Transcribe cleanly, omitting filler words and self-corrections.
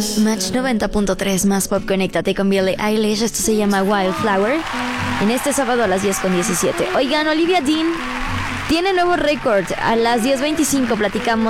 Match 90.3 más pop, conéctate con Billie Eilish. Esto se llama Wildflower. En este sábado a las 10:17. Oigan, Olivia Dean tiene nuevo récord. A las 10:25 platicamos